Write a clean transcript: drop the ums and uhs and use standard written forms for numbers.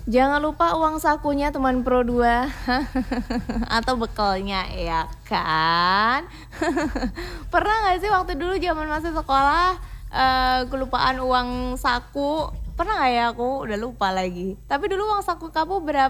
Jangan lupa uang sakunya teman Pro 2 atau bekalnya ya kan. Pernah gak sih waktu dulu zaman masih sekolah kelupaan uang saku? Pernah gak ya, aku udah lupa lagi. Tapi dulu uang saku kamu berapa?